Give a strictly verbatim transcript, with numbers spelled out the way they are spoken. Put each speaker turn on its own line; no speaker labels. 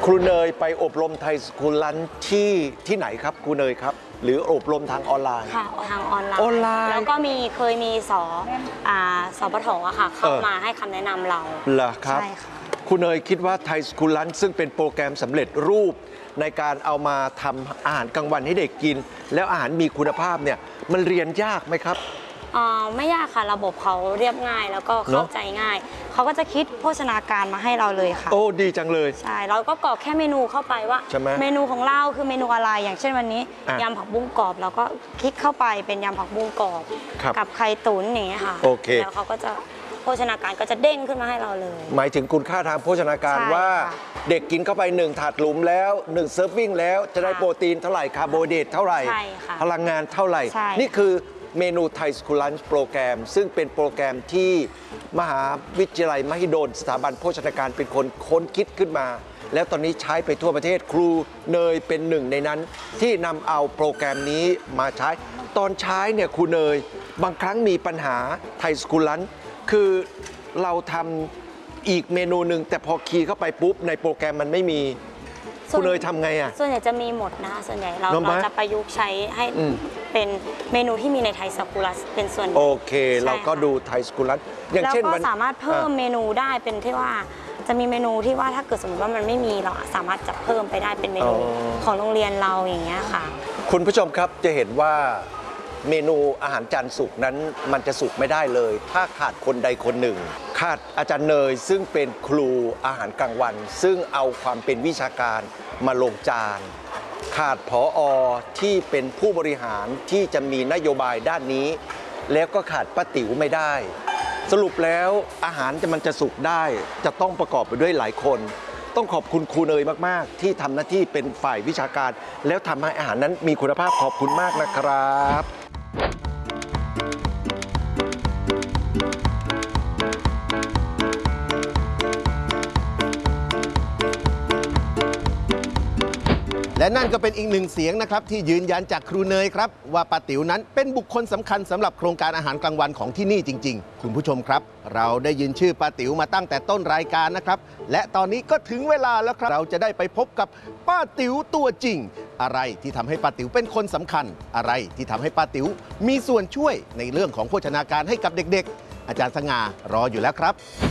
ครูเนยไปอบรมไทยสคูลลันที่ที่ไหนครับครูเนยครับหรืออบรมทางออนไลน์
ค่ะทางออนไลน์
ออนไลน์
แล้วก็มีเคยมีสอ่าสปทอะค่ะเข้ามาให้คำแนะนำเรา
เหรอครับใช่ค่ะครูเนยคิดว่าไทยสคูลลันซึ่งเป็นโปรแกรมสำเร็จรูปในการเอามาทำอาหารกลางวันให้เด็กกินแล้วอาหารมีคุณภาพเนี่ยมันเรียนยากไหมครับ
อ่าไม่ยากค่ะระบบเขาเรียบง่ายแล้วก็เข้าใจง่ายเขาก็จะคิดโภชนาการมาให้เราเลยค่ะ
โอ้ดีจังเลย
ใช่เราก็กรอกแค่เมนูเข้าไปว่าเมนูของเราคือเมนูอะไรอย่างเช่นวันนี้ยำผักบุ้งกรอบเราก็คลิกเข้าไปเป็นยำผักบุ้งกรอบกับไข่ตุ๋นอย่างเงี้ยค่ะแล้วเขาก็จะโภชนาการก็จะเด้งขึ้นมาให้เราเลย
หมายถึงคุณค่าทางโภชนาการว่าเด็กกินเข้าไปหนึ่งถาดหลุมแล้วหนึ่งเซิร์ฟวิ่งแล้วจะได้โปรตีนเท่าไหร่คาร์โบไฮเดรตเท่าไหร่พลังงานเท่าไหร่นี่คือเมนูไทยสคูลลันช์โปรแกรมซึ่งเป็นโปรแกรมที่มหาวิทยาลัยมหิดลสถาบันโภชนาการเป็นคนค้นคิดขึ้นมาแล้วตอนนี้ใช้ไปทั่วประเทศครูเนยเป็นหนึ่งในนั้นที่นำเอาโปรแกรมนี้มาใช้ตอนใช้เนี่ยครูเนยบางครั้งมีปัญหาไทยสคูลลันช์คือเราทำอีกเมนูหนึ่งแต่พอคีย์เข้าไปปุ๊บในโปรแกรมมันไม่มีคุณเนยทำไงอ่ะ
ส่วนใหญ่จะมีหมดนะคะส่วนใหญ่เราเราจะประยุกต์ใช้ให้เป็นเมนูที่มีในไทยสคูลลันเป็นส่วน
โอเคเราก็ดูไทยสคูลลันอย่างเช่น
เราก็สามารถเพิ่มเมนูได้เป็นที่ว่าจะมีเมนูที่ว่าถ้าเกิดสมมติว่ามันไม่มีเราสามารถจะเพิ่มไปได้เป็นเมนูของโรงเรียนเราอย่างเงี้ยค่ะ
คุณผู้ชมครับจะเห็นว่าเมนูอาหารจานสุกนั้นมันจะสุกไม่ได้เลยถ้าขาดคนใดคนหนึ่งขาดอาจารย์เนยซึ่งเป็นครูอาหารกลางวันซึ่งเอาความเป็นวิชาการมาลงจานขาดผอ.ที่เป็นผู้บริหารที่จะมีนโยบายด้านนี้แล้วก็ขาดป้าติ๋วไม่ได้สรุปแล้วอาหารจะมันจะสุกได้จะต้องประกอบไปด้วยหลายคนต้องขอบคุณครูเนยมากๆที่ทำหน้าที่เป็นฝ่ายวิชาการแล้วทำให้อาหารนั้นมีคุณภาพขอบคุณมากนะครับ
และนั่นก็เป็นอีกหนึ่งเสียงนะครับที่ยืนยันจากครูเนยครับว่าป้าติ๋วนั้นเป็นบุคคลสำคัญสำหรับโครงการอาหารกลางวันของที่นี่จริงๆคุณผู้ชมครับเราได้ยินชื่อป้าติ๋วมาตั้งแต่ต้นรายการนะครับและตอนนี้ก็ถึงเวลาแล้วครับเราจะได้ไปพบกับป้าติ๋วตัวจริงอะไรที่ทำให้ป้าติ๋วเป็นคนสำคัญอะไรที่ทำให้ป้าติ๋วมีส่วนช่วยในเรื่องของโภชนาการให้กับเด็กๆอาจารย์สง่ารออยู่แล้วครับ